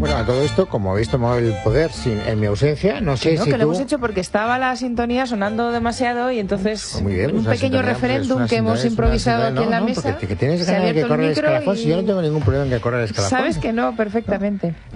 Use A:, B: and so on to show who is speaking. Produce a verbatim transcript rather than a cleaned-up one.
A: Bueno, a todo esto, como habéis tomado el poder sin, en mi ausencia, no sé
B: que no,
A: si
B: que
A: tú...
B: lo hemos hecho porque estaba la sintonía sonando demasiado y entonces
A: Pues muy bien, pues
B: un
A: una
B: pequeño
A: sintonía,
B: referéndum
A: pues
B: que hemos
A: sintonía,
B: improvisado
A: sintonía,
B: aquí en la
A: no, no,
B: mesa.
A: porque que tienes
B: Se ha
A: ganas de
B: abierto
A: correr el
B: micro
A: escalafón,
B: y...
A: si yo no tengo ningún problema en que correr el escalafón.
B: Sabes que no, perfectamente.